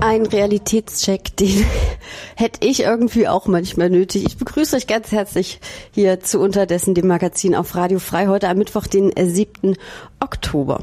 Ein Realitätscheck, den hätte ich irgendwie auch manchmal nötig. Ich begrüße euch ganz herzlich hier zu Unterdessen, dem Magazin auf Radio Frei, heute am Mittwoch, den 7. Oktober.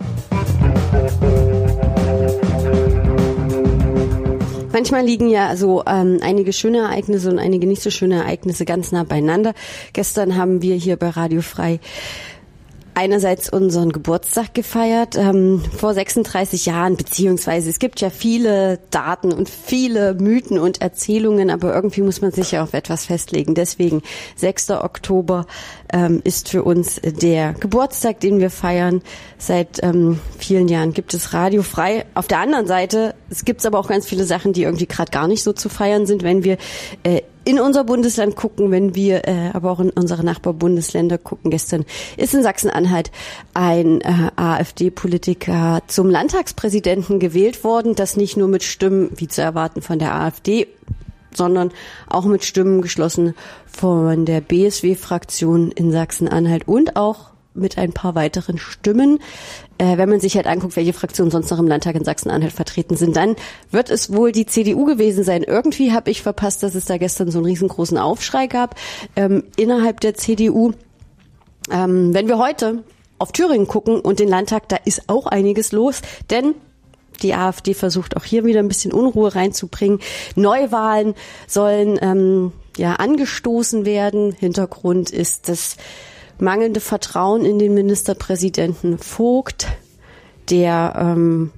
Manchmal liegen ja so einige schöne Ereignisse und einige nicht so schöne Ereignisse ganz nah beieinander. Gestern haben wir hier bei Radio Frei einerseits unseren Geburtstag gefeiert, vor 36 Jahren, beziehungsweise es gibt ja viele Daten und viele Mythen und Erzählungen, aber irgendwie muss man sich ja auf etwas festlegen. Deswegen 6. Oktober ist für uns der Geburtstag, den wir feiern. Seit vielen Jahren gibt es Radio Frei. Auf der anderen Seite, es gibt aber auch ganz viele Sachen, die irgendwie gerade gar nicht so zu feiern sind, wenn wir in unser Bundesland gucken, wenn wir aber auch in unsere Nachbarbundesländer gucken. Gestern ist in Sachsen-Anhalt ein AfD-Politiker zum Landtagspräsidenten gewählt worden, das nicht nur mit Stimmen, wie zu erwarten, von der AfD, sondern auch mit Stimmen geschlossen von der BSW-Fraktion in Sachsen-Anhalt und auch mit ein paar weiteren Stimmen. Wenn man sich halt anguckt, welche Fraktionen sonst noch im Landtag in Sachsen-Anhalt vertreten sind, dann wird es wohl die CDU gewesen sein. Irgendwie habe ich verpasst, dass es da gestern so einen riesengroßen Aufschrei gab innerhalb der CDU. Wenn wir heute auf Thüringen gucken und den Landtag, da ist auch einiges los, denn die AfD versucht auch hier wieder ein bisschen Unruhe reinzubringen. Neuwahlen sollen angestoßen werden. Hintergrund ist das mangelnde Vertrauen in den Ministerpräsidenten Vogt, der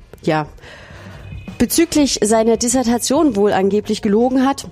bezüglich seiner Dissertation wohl angeblich gelogen hat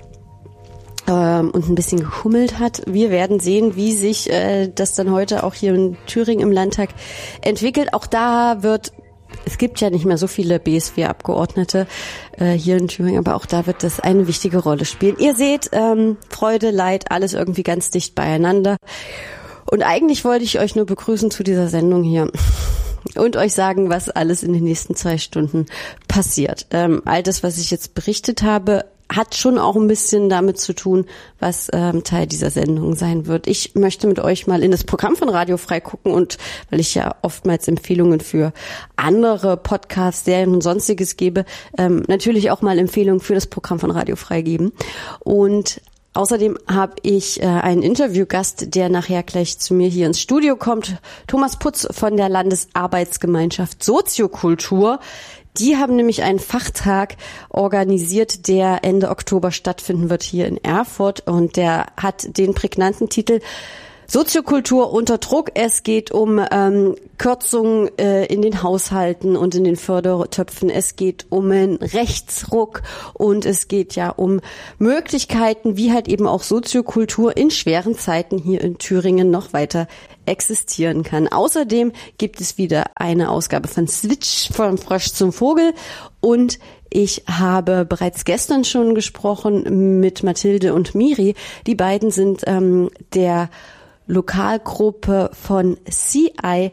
und ein bisschen geschummelt hat. Wir werden sehen, wie sich das dann heute auch hier in Thüringen im Landtag entwickelt. Auch da es gibt ja nicht mehr so viele BSW-Abgeordnete hier in Thüringen, aber auch da wird das eine wichtige Rolle spielen. Ihr seht, Freude, Leid, alles irgendwie ganz dicht beieinander. Und eigentlich wollte ich euch nur begrüßen zu dieser Sendung hier und euch sagen, was alles in den nächsten 2 Stunden passiert. All das, was ich jetzt berichtet habe, hat schon auch ein bisschen damit zu tun, was Teil dieser Sendung sein wird. Ich möchte mit euch mal in das Programm von Radio Frei gucken und weil ich ja oftmals Empfehlungen für andere Podcasts, Serien und Sonstiges gebe, natürlich auch mal Empfehlungen für das Programm von Radio Frei geben. Und außerdem habe ich einen Interviewgast, der nachher gleich zu mir hier ins Studio kommt. Thomas Putz von der Landesarbeitsgemeinschaft Soziokultur. Die haben nämlich einen Fachtag organisiert, der Ende Oktober stattfinden wird hier in Erfurt. Und der hat den prägnanten Titel Soziokultur unter Druck. Es geht um Kürzungen in den Haushalten und in den Fördertöpfen. Es geht um einen Rechtsruck und es geht ja um Möglichkeiten, wie halt eben auch Soziokultur in schweren Zeiten hier in Thüringen noch weiter existieren kann. Außerdem gibt es wieder eine Ausgabe von Switch vom Frosch zum Vogel und ich habe bereits gestern schon gesprochen mit Mathilde und Miri. Die beiden sind der Lokalgruppe von CI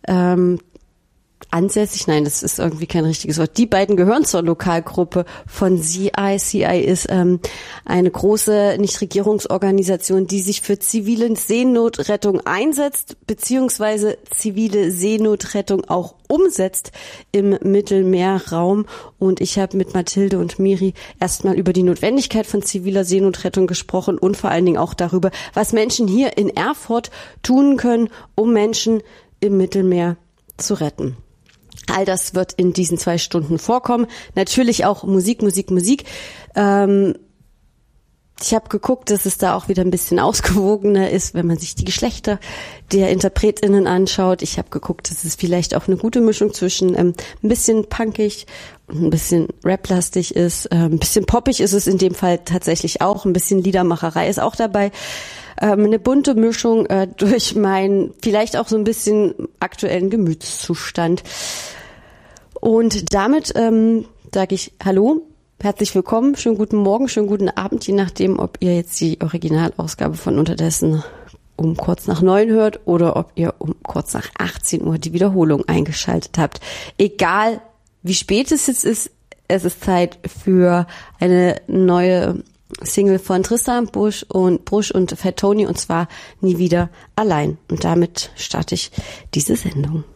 ansässig. Nein, das ist irgendwie kein richtiges Wort. Die beiden gehören zur Lokalgruppe von CI. CI ist eine große Nichtregierungsorganisation, die sich für zivile Seenotrettung einsetzt, beziehungsweise zivile Seenotrettung auch umsetzt im Mittelmeerraum. Und ich habe mit Mathilde und Miri erstmal über die Notwendigkeit von ziviler Seenotrettung gesprochen und vor allen Dingen auch darüber, was Menschen hier in Erfurt tun können, um Menschen im Mittelmeer zu retten. All das wird in diesen 2 Stunden vorkommen. Natürlich auch Musik. Ich habe geguckt, dass es da auch wieder ein bisschen ausgewogener ist, wenn man sich die Geschlechter der InterpretInnen anschaut. Ich habe geguckt, dass es vielleicht auch eine gute Mischung zwischen ein bisschen punkig und ein bisschen raplastig ist. Ein bisschen poppig ist es in dem Fall tatsächlich auch. Ein bisschen Liedermacherei ist auch dabei. Eine bunte Mischung durch meinen vielleicht auch so ein bisschen aktuellen Gemütszustand. Und damit sage ich Hallo, herzlich willkommen, schönen guten Morgen, schönen guten Abend, je nachdem, ob ihr jetzt die Originalausgabe von Unterdessen um kurz nach 9 hört oder ob ihr um kurz nach 18 Uhr die Wiederholung eingeschaltet habt. Egal, wie spät es jetzt ist, es ist Zeit für eine neue Single von Tristan Busch und Fat Tony, und zwar Nie wieder allein. Und damit starte ich diese Sendung.